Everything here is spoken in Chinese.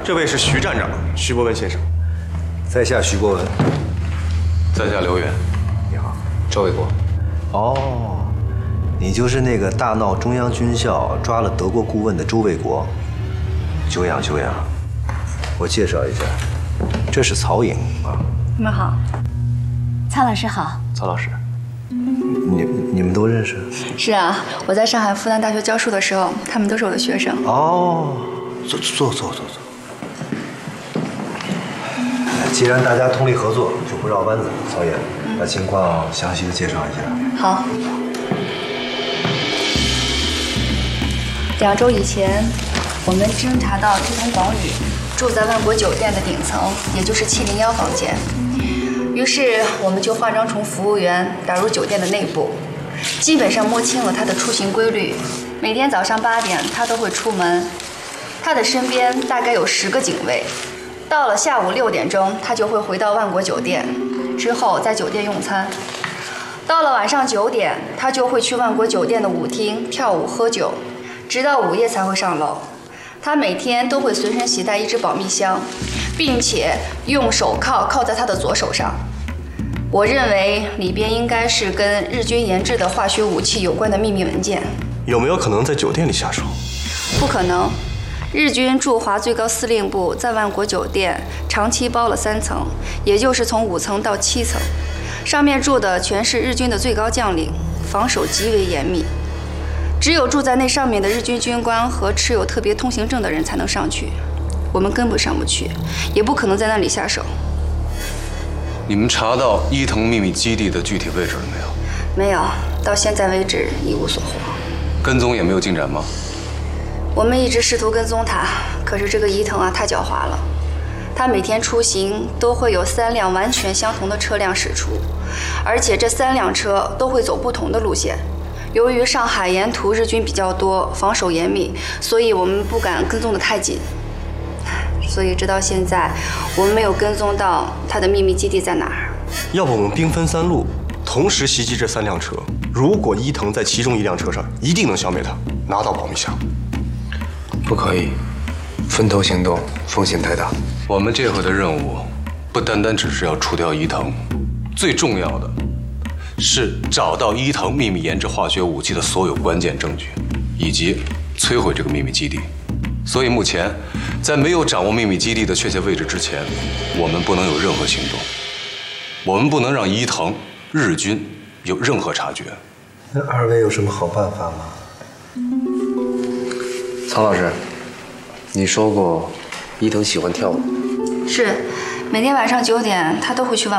这位是徐站长，徐博文先生。 在下徐博文。 在下刘源。 你好， 周卫国。 哦，你就是那个大闹中央军校抓了德国顾问的周卫国。久仰久仰。我介绍一下，这是曹颖啊。 你们好。曹老师好。 曹老师。 你们都认识？ 是啊，我在上海复旦大学教书的时候，他们都是我的学生。 哦，坐。既然大家通力合作，就不绕弯子。曹岩，把情况详细的介绍一下。 好。2周以前，我们侦查到志同广宇住在万国酒店的顶层，也就是701房间。于是我们就化妆成服务员，打入酒店的内部，基本上摸清了他的出行规律。每天早上8点，他都会出门，他的身边大概有10个警卫。到了下午6点钟，他就会回到万国酒店，之后在酒店用餐。到了晚上9点，他就会去万国酒店的舞厅跳舞喝酒，直到午夜才会上楼。他每天都会随身携带一支保密箱，并且用手铐铐在他的左手上。我认为里边应该是跟日军研制的化学武器有关的秘密文件。 有没有可能在酒店里下手？ 不可能。日军驻华最高司令部在万国酒店长期包了3层，也就是从5层到7层，上面住的全是日军的最高将领，防守极为严密。只有住在那上面的日军军官和持有特别通行证的人才能上去，我们根本上不去，也不可能在那里下手。 你们查到伊藤秘密基地的具体位置了没有？ 没有，到现在为止一无所获。 跟踪也没有进展吗？ 我们一直试图跟踪他，可是这个伊藤啊太狡猾了。他每天出行都会有3辆完全相同的车辆驶出，而且这3辆车都会走不同的路线。由于上海沿途日军比较多，防守严密，所以我们不敢跟踪得太紧。所以直到现在，我们没有跟踪到他的秘密基地在哪儿。 要不我们兵分3路，同时袭击这3辆车。如果伊藤在其中1辆车上，一定能消灭他，拿到保密箱。 不可以，分头行动风险太大。 我们这回的任务不单单只是要除掉伊藤，最重要的是找到伊藤秘密研制化学武器的所有关键证据，以及摧毁这个秘密基地。所以目前，在没有掌握秘密基地的确切位置之前，我们不能有任何行动。我们不能让伊藤、日军有任何察觉。 那2位有什么好办法吗？ 曹老师，你说过伊藤喜欢跳舞。 是，每天晚上9点他都会去万